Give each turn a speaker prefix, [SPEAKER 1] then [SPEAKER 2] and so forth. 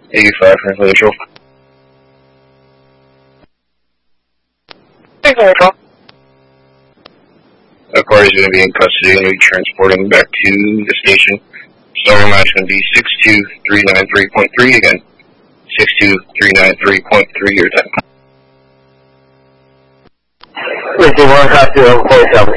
[SPEAKER 1] 85 for initial.
[SPEAKER 2] Thanks, Michael.
[SPEAKER 1] The car is going to be in custody and we'll be transporting back to the station. Starting match going to be 62393.3 again. 62393.3 your time.
[SPEAKER 2] 51 copy 47.